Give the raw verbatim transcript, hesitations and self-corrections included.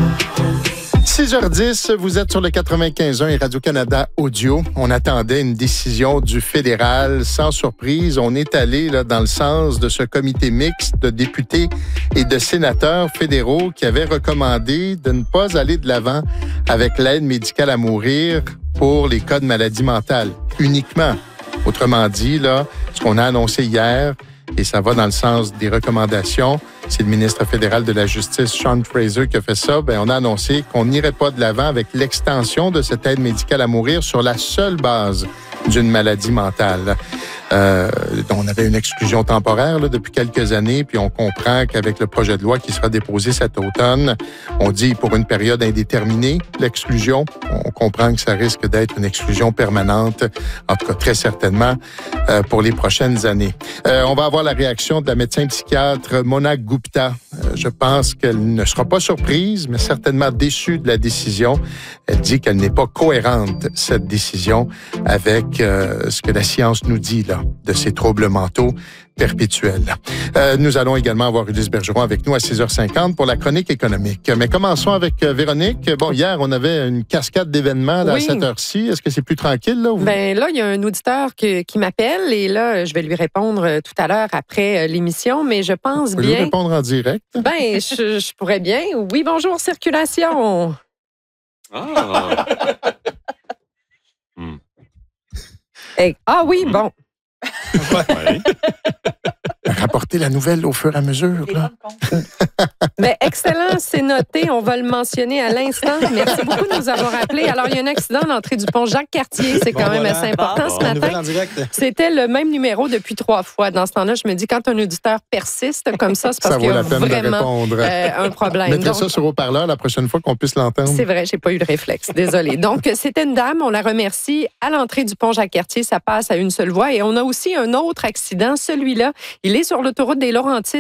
six heures dix, vous êtes sur le quatre-vingt-quinze point un et Radio-Canada Audio. On attendait une décision du fédéral. Sans surprise, on est allé là, dans le sens de ce comité mixte de députés et de sénateurs fédéraux qui avait recommandé de ne pas aller de l'avant avec l'aide médicale à mourir pour les cas de maladie mentale, uniquement. Autrement dit, là, ce qu'on a annoncé hier, et ça va dans le sens des recommandations, c'est le ministre fédéral de la Justice, Sean Fraser, qui a fait ça. Bien, on a annoncé qu'on n'irait pas de l'avant avec l'extension de cette aide médicale à mourir sur la seule base d'une maladie mentale. Euh, on avait une exclusion temporaire là, depuis quelques années, puis on comprend qu'avec le projet de loi qui sera déposé cet automne, on dit pour une période indéterminée, l'exclusion. On comprend que ça risque d'être une exclusion permanente, en tout cas très certainement, euh, pour les prochaines années. Euh, on va avoir la réaction de la médecin psychiatre Mona Gupta. Euh, je pense qu'elle ne sera pas surprise, mais certainement déçue de la décision. Elle dit qu'elle n'est pas cohérente, cette décision, avec euh, ce que la science nous dit là, de ces troubles mentaux perpétuels. Euh, nous allons également avoir Ulysse Bergeron avec nous à six heures cinquante pour la chronique économique. Mais commençons avec euh, Véronique. Bon, hier, on avait une cascade d'événements là, oui. à cette heure-ci. Est-ce que c'est plus tranquille? Là, ou... Ben là, il y a un auditeur que, qui m'appelle et là, je vais lui répondre euh, tout à l'heure après euh, l'émission, mais je pense bien... Vous lui répondre en direct? Ben, je, je pourrais bien. Oui, bonjour, circulation. Ah! hmm. Hey, ah oui, bon. Ouais. Rapporter la nouvelle au fur et à mesure. Là. Bien, excellent, c'est noté. On va le mentionner à l'instant. Merci beaucoup de nous avoir appelés. Alors, il y a un accident à l'entrée du pont Jacques-Cartier. C'est quand bon, même voilà. assez important bon, ce matin. C'était le même numéro depuis trois fois. Dans ce temps-là, je me dis, quand un auditeur persiste comme ça, c'est parce ça qu'il y a vraiment euh, un problème. Mettez Donc, ça sur haut-parleur la prochaine fois qu'on puisse l'entendre. C'est vrai, j'ai pas eu le réflexe. Désolée. Donc, c'était une dame, on la remercie. À l'entrée du pont Jacques-Cartier, ça passe à une seule voie. Et on a aussi un autre accident. Celui-là, il est sur l'autoroute des Laurentides.